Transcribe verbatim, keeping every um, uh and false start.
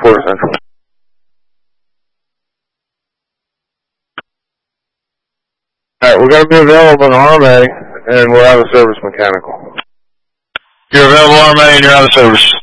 Port Central. Alright, we're going to be available in R M A, and we're out of service mechanical. You're available R M A and you're out of service.